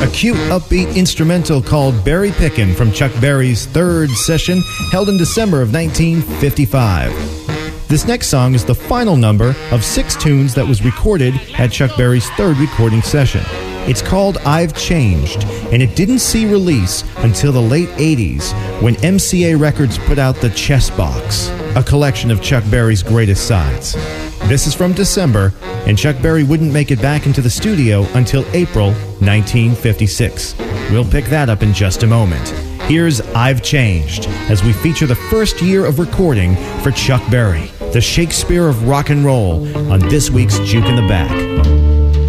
a cute, upbeat instrumental called Berry Pickin' from Chuck Berry's third session held in December of 1955. This next song is the final number of 6 tunes that was recorded at Chuck Berry's third recording session. It's called I've Changed, and it didn't see release until the late 80s when MCA Records put out the Chess Box, a collection of Chuck Berry's greatest sides. This is from December, and Chuck Berry wouldn't make it back into the studio until April 1956. We'll pick that up in just a moment. Here's I've Changed, as we feature the first year of recording for Chuck Berry, the Shakespeare of rock and roll, on this week's Juke in the Back.